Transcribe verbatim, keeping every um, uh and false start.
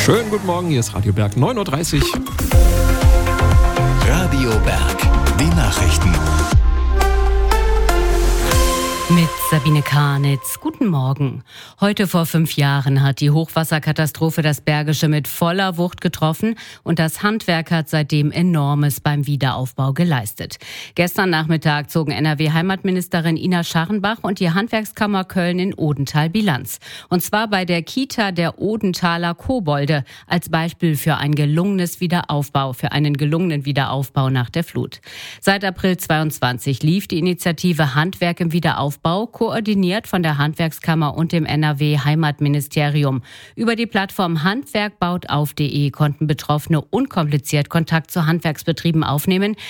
Schönen guten Morgen, hier ist Radio Berg neun Uhr dreißig. Radio Berg, die Nachrichten. Mit Sabine Karnitz. Guten Morgen. Heute vor fünf Jahren hat die Hochwasserkatastrophe das Bergische mit voller Wucht getroffen und das Handwerk hat seitdem Enormes beim Wiederaufbau geleistet. Gestern Nachmittag zogen N R W-Heimatministerin Ina Scharrenbach und die Handwerkskammer Köln in Odenthal Bilanz. Und zwar bei der Kita der Odenthaler Kobolde als Beispiel für ein gelungenes Wiederaufbau, für einen gelungenen Wiederaufbau nach der Flut. Seit April zweiundzwanzig lief die Initiative Handwerk im Wiederaufbau, koordiniert von der Handwerkskammer und dem N R W-Heimatministerium. Über die Plattform handwerk baut auf punkt de konnten Betroffene unkompliziert Kontakt zu Handwerksbetrieben aufnehmen,